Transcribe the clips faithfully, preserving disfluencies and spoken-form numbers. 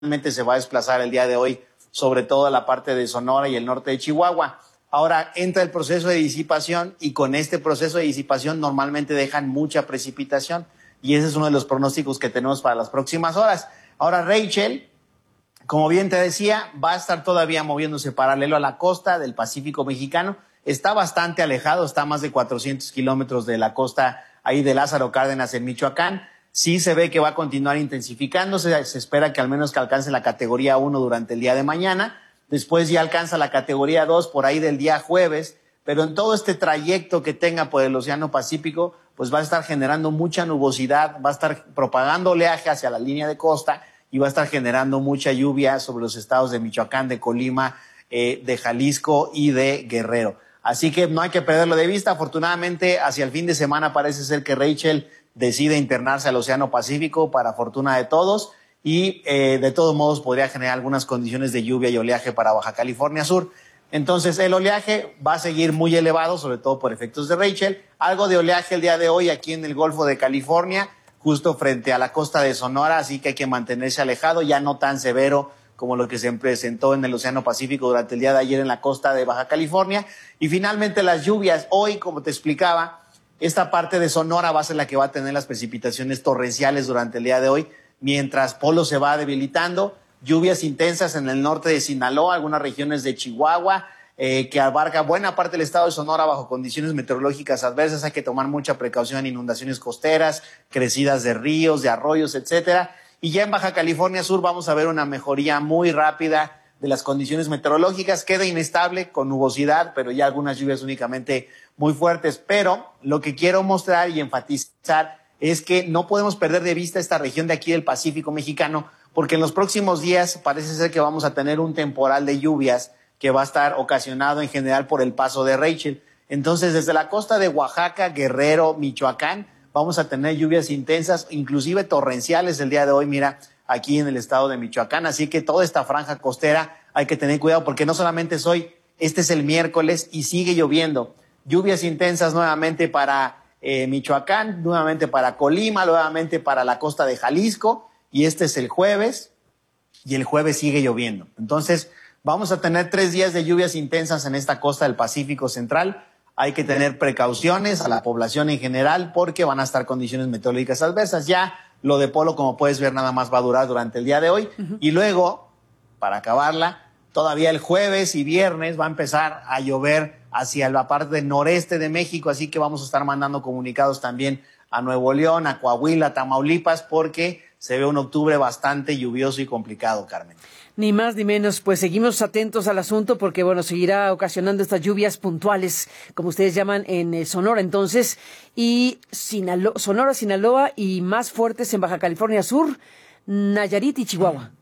se va a desplazar el día de hoy, sobre todo a la parte de Sonora y el norte de Chihuahua. Ahora entra el proceso de disipación y con este proceso de disipación normalmente dejan mucha precipitación y ese es uno de los pronósticos que tenemos para las próximas horas. Ahora Rachel, como bien te decía, va a estar todavía moviéndose paralelo a la costa del Pacífico mexicano. Está bastante alejado, está a más de cuatrocientos kilómetros de la costa ahí de Lázaro Cárdenas en Michoacán. Sí se ve que va a continuar intensificándose, se espera que al menos que alcance la categoría uno durante el día de mañana, después ya alcanza la categoría dos por ahí del día jueves, pero en todo este trayecto que tenga por el Océano Pacífico, pues va a estar generando mucha nubosidad, va a estar propagando oleaje hacia la línea de costa y va a estar generando mucha lluvia sobre los estados de Michoacán, de Colima, eh, de Jalisco y de Guerrero. Así que no hay que perderlo de vista. Afortunadamente, hacia el fin de semana parece ser que Rachel decide internarse al Océano Pacífico para fortuna de todos y eh, de todos modos podría generar algunas condiciones de lluvia y oleaje para Baja California Sur. Entonces el oleaje va a seguir muy elevado, sobre todo por efectos de Rachel. Algo de oleaje el día de hoy aquí en el Golfo de California, justo frente a la costa de Sonora, así que hay que mantenerse alejado, ya no tan severo como lo que se presentó en el Océano Pacífico durante el día de ayer en la costa de Baja California. Y finalmente las lluvias. Hoy, como te explicaba, esta parte de Sonora va a ser la que va a tener las precipitaciones torrenciales durante el día de hoy, mientras Polo se va debilitando. Lluvias intensas en el norte de Sinaloa, algunas regiones de Chihuahua, eh, que abarca buena parte del estado de Sonora bajo condiciones meteorológicas adversas. Hay que tomar mucha precaución en inundaciones costeras, crecidas de ríos, de arroyos, etcétera. Y ya en Baja California Sur vamos a ver una mejoría muy rápida de las condiciones meteorológicas. Queda inestable con nubosidad, pero ya algunas lluvias únicamente muy fuertes. Pero lo que quiero mostrar y enfatizar es que no podemos perder de vista esta región de aquí del Pacífico mexicano, porque en los próximos días parece ser que vamos a tener un temporal de lluvias que va a estar ocasionado en general por el paso de Rachel. Entonces, desde la costa de Oaxaca, Guerrero, Michoacán, vamos a tener lluvias intensas, inclusive torrenciales el día de hoy, mira, aquí en el estado de Michoacán. Así que toda esta franja costera hay que tener cuidado porque no solamente es hoy, este es el miércoles y sigue lloviendo. Lluvias intensas nuevamente para eh, Michoacán, nuevamente para Colima, nuevamente para la costa de Jalisco y este es el jueves y el jueves sigue lloviendo. Entonces vamos a tener tres días de lluvias intensas en esta costa del Pacífico Central. Hay que tener precauciones a la población en general porque van a estar condiciones meteorológicas adversas. Ya lo de Polo, como puedes ver, nada más va a durar durante el día de hoy. Uh-huh. Y luego, para acabarla, todavía el jueves y viernes va a empezar a llover hacia la parte noreste de México. Así que vamos a estar mandando comunicados también a Nuevo León, a Coahuila, a Tamaulipas, porque se ve un octubre bastante lluvioso y complicado, Carmen. Ni más ni menos, pues seguimos atentos al asunto porque, bueno, seguirá ocasionando estas lluvias puntuales, como ustedes llaman en eh, Sonora, entonces, y Sinalo- Sonora, Sinaloa y más fuertes en Baja California Sur, Nayarit y Chihuahua.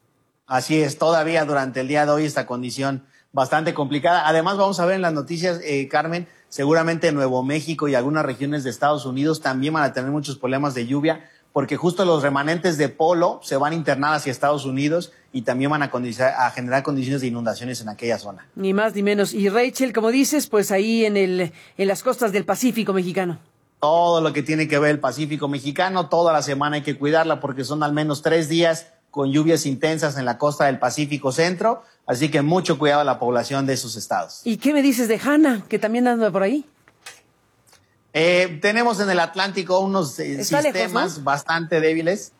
Así es, todavía durante el día de hoy esta condición bastante complicada. Además, vamos a ver en las noticias, eh, Carmen, seguramente Nuevo México y algunas regiones de Estados Unidos también van a tener muchos problemas de lluvia, porque justo los remanentes de Polo se van a internar hacia Estados Unidos y también van a, a generar condiciones de inundaciones en aquella zona. Ni más ni menos. Y Rachel, como dices, pues ahí en el en las costas del Pacífico mexicano. Todo lo que tiene que ver el Pacífico mexicano, toda la semana hay que cuidarla porque son al menos tres días con lluvias intensas en la costa del Pacífico Centro, así que mucho cuidado a la población de esos estados. ¿Y qué me dices de Hanna, que también anda por ahí? Eh, tenemos en el Atlántico unos eh, sistemas lejos, ¿no? bastante débiles.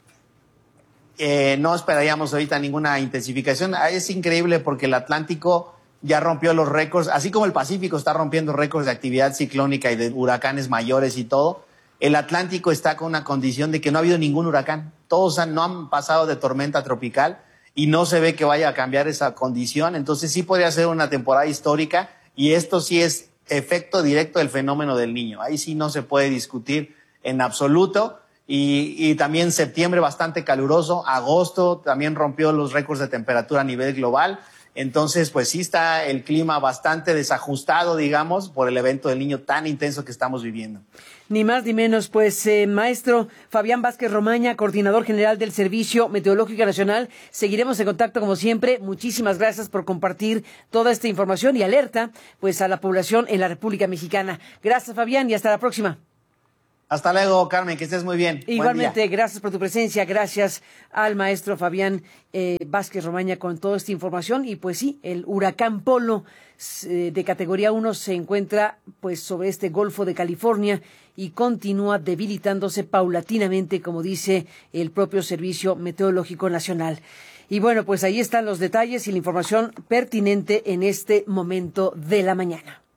Eh, no esperaríamos ahorita ninguna intensificación. Es increíble porque el Atlántico ya rompió los récords, así como el Pacífico está rompiendo récords de actividad ciclónica y de huracanes mayores y todo. El Atlántico está con una condición de que no ha habido ningún huracán. Todos han, no han pasado de tormenta tropical y no se ve que vaya a cambiar esa condición. Entonces sí podría ser una temporada histórica y esto sí es efecto directo del fenómeno del Niño. Ahí sí no se puede discutir en absoluto. Y, y también septiembre bastante caluroso, agosto también rompió los récords de temperatura a nivel global. Entonces, pues sí está el clima bastante desajustado, digamos, por el evento del Niño tan intenso que estamos viviendo. Ni más ni menos, pues, eh, maestro Fabián Vázquez Romaña, coordinador general del Servicio Meteorológico Nacional. Seguiremos en contacto como siempre. Muchísimas gracias por compartir toda esta información y alerta, pues, a la población en la República Mexicana. Gracias, Fabián, y hasta la próxima. Hasta luego, Carmen, que estés muy bien. Igualmente, gracias por tu presencia, gracias al maestro Fabián eh, Vázquez Romaña con toda esta información. Y pues sí, el huracán Polo eh, de categoría uno se encuentra pues sobre este Golfo de California y continúa debilitándose paulatinamente, como dice el propio Servicio Meteorológico Nacional. Y bueno, pues ahí están los detalles y la información pertinente en este momento de la mañana.